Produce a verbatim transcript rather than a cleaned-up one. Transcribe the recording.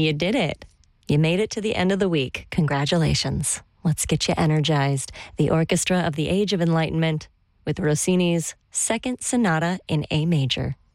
You did it. You made it to the end of the week. Congratulations. Let's get you energized. The Orchestra of the Age of Enlightenment with Rossini's Second Sonata in A Major.